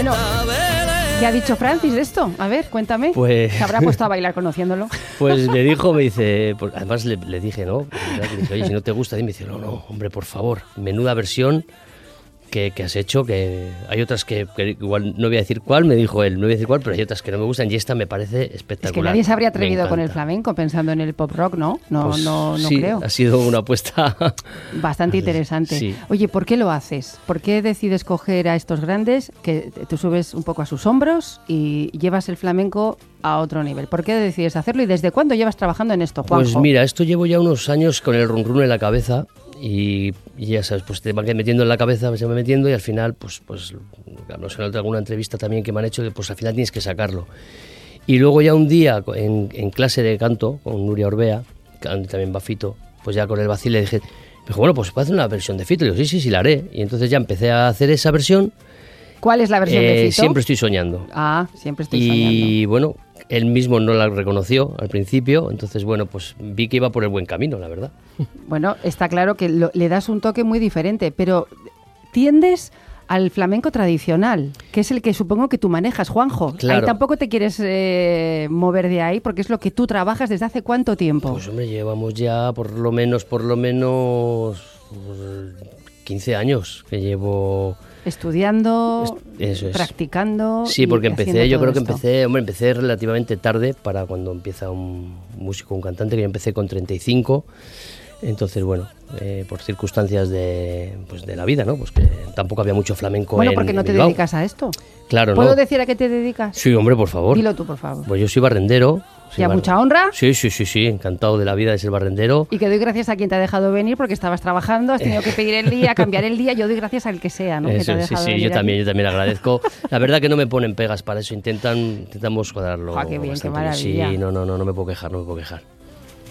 Bueno, ¿qué ha dicho Francis de esto? A ver, cuéntame. Pues... ¿Se habrá puesto a bailar conociéndolo? Pues me dijo, me dice... Además le dije, ¿no? Le dije, oye, si no te gusta, y me dice, no, hombre, por favor, menuda versión que has hecho, que hay otras que igual no voy a decir cuál, me dijo él, no voy a decir cuál, pero hay otras que no me gustan y esta me parece espectacular. Es que nadie se habría atrevido con el flamenco pensando en el pop rock, ¿no? No, pues, no sí, creo. Ha sido una apuesta bastante interesante. Sí. Oye, ¿por qué lo haces? ¿Por qué decides coger a estos grandes que tú subes un poco a sus hombros y llevas el flamenco a otro nivel? ¿Por qué decides hacerlo y desde cuándo llevas trabajando en esto, Juanjo? Pues mira, esto llevo ya unos años con el run run en la cabeza. Y ya sabes, pues te van metiendo en la cabeza, se va metiendo y al final, pues no sé, en alguna entrevista también que me han hecho, pues al final tienes que sacarlo. Y luego ya un día en clase de canto con Nuria Orbea, también va Fito, pues ya con el vacío le dije, me dijo, bueno, pues puedo hacer una versión de Fito. Y digo, sí, la haré. Y entonces ya empecé a hacer esa versión. ¿Cuál es la versión de Fito? Siempre estoy soñando. Ah, siempre estoy soñando. Y bueno, él mismo no la reconoció al principio, entonces bueno, pues vi que iba por el buen camino, la verdad. Bueno, está claro que le das un toque muy diferente, pero tiendes al flamenco tradicional, que es el que supongo que tú manejas, Juanjo. Claro. Ahí tampoco te quieres mover de ahí, porque es lo que tú trabajas desde hace ¿cuánto tiempo? Pues hombre, llevamos ya por lo menos 15 años que llevo... Estudiando, Eso es. Practicando. Sí, porque empecé empecé relativamente tarde para cuando empieza un músico, un cantante, que yo empecé con 35. Entonces, bueno, por circunstancias de la vida, ¿no? Pues que tampoco había mucho flamenco Bueno, ¿por qué no te Bilbao. dedicas a esto? Claro, ¿Puedo ¿no? decir a qué te dedicas? Sí, hombre, por favor. Dilo tú, por favor. Pues yo soy barrendero. ¿Y a mucha honra? Sí, encantado de la vida de ser barrendero. Y que doy gracias a quien te ha dejado venir porque estabas trabajando, has tenido que pedir el día, cambiar el día. Yo doy gracias al que sea, ¿no? Eso, que te ha dejado venir yo aquí. también agradezco. La verdad que no me ponen pegas para eso, intentamos cuadrarlo. ¡Ah, qué bien, qué bastante maravilla! Sí, no me puedo quejar,